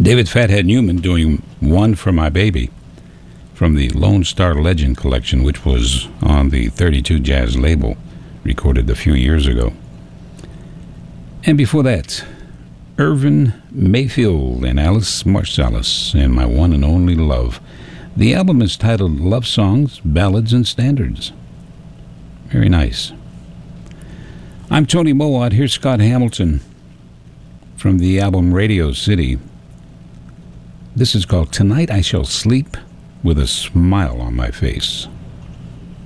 David Fathead Newman doing One for My Baby from the Lone Star Legend collection, which was on the 32 Jazz label, recorded a few years ago. And before that, Irvin Mayfield and Alice Marsalis and My One and Only Love. The album is titled Love Songs, Ballads, and Standards. Very nice. I'm Tony Mowat. Here's Scott Hamilton from the album Radio City. This is called Tonight I Shall Sleep with a Smile on My Face.